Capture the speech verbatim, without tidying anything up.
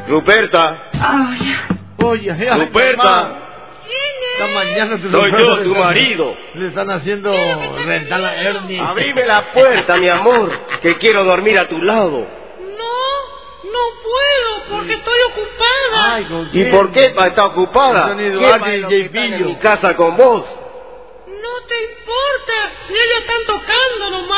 Ruperta. Ay. Oye, ay, Ruperta. mamá, ¿Quién esta es? mañana te Soy yo, tu marido. Le están haciendo rentar la hernia. Abrime la puerta, mi amor, que quiero dormir a tu lado. No, no puedo porque estoy ocupada. Ay, ¿con ¿Y quién? por qué está ocupada? Han ido ¿Quién Archie va y en lo que Jay están en Pillo. mi casa con vos? No te importa si ellos están tocando nomás.